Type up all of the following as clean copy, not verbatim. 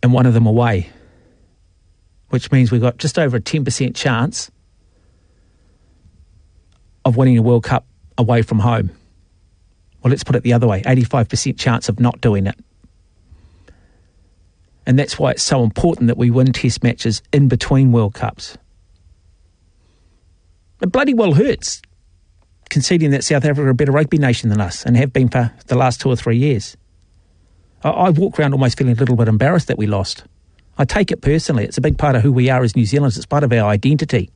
and one of them away, which means we've got just over a 10% chance of winning a World Cup away from home. Well, let's put it the other way, 85% chance of not doing it. And that's why it's so important that we win test matches in between World Cups. It bloody well hurts, conceding that South Africa are a better rugby nation than us and have been for the last 2 or 3 years. I walk around almost feeling a little bit embarrassed that we lost. I take it personally. It's a big part of who we are as New Zealanders. It's part of our identity.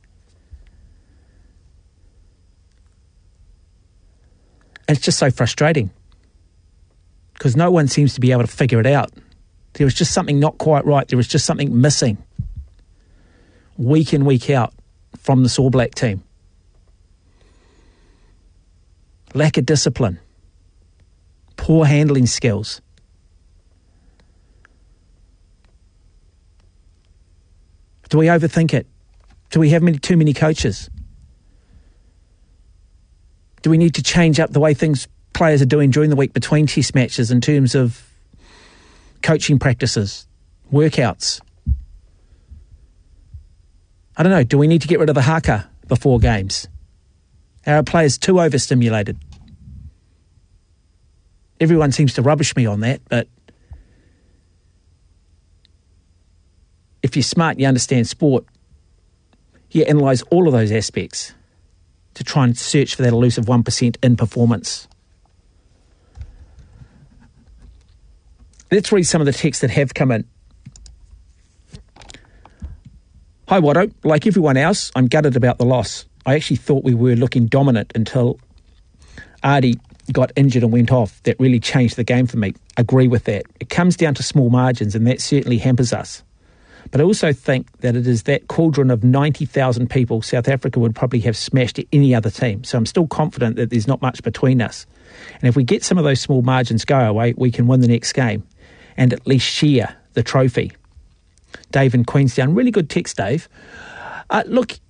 And it's just so frustrating because no one seems to be able to figure it out. There was just something not quite right. There was just something missing week in, week out from this All Black team. Lack of discipline, poor handling skills. Do we overthink it? Do we have too many coaches? Do we need to change up the way players are doing during the week between test matches in terms of coaching practices, workouts? I don't know. Do we need to get rid of the haka before games? Are our players too overstimulated? Everyone seems to rubbish me on that, but if you're smart and you understand sport, you analyse all of those aspects to try and search for that elusive 1% in performance. Let's read some of the texts that have come in. Hi Watto, like everyone else, I'm gutted about the loss. I actually thought we were looking dominant until Ardie got injured and went off. That really changed the game for me. Agree with that. It comes down to small margins and that certainly hampers us. But I also think that it is that cauldron of 90,000 people South Africa would probably have smashed any other team. So I'm still confident that there's not much between us. And if we get some of those small margins go away, we can win the next game and at least share the trophy. Dave in Queenstown. Really good text, Dave. Look,